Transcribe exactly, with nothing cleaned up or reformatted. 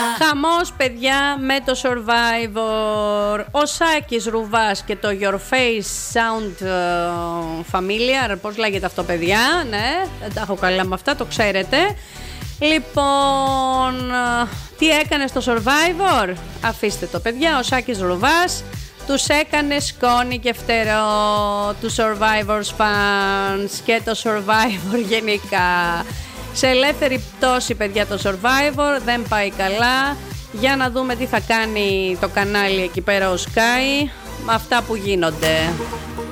Χαμός, παιδιά, με το Survivor. Ο Σάκης Ρουβάς και το Your Face Sound uh, Familiar. Πώς λέγεται αυτό, παιδιά? Ναι, δεν τα έχω καλά με αυτά, το ξέρετε. Λοιπόν, τι έκανε στο Survivor? Αφήστε το, παιδιά. Ο Σάκης Ρουβάς τους έκανε σκόνη και φτερό του Survivor fans και το Survivor γενικά. Σε ελεύθερη πτώση, παιδιά, το Survivor δεν πάει καλά. Για να δούμε τι θα κάνει το κανάλι εκεί πέρα ο Sky με αυτά που γίνονται.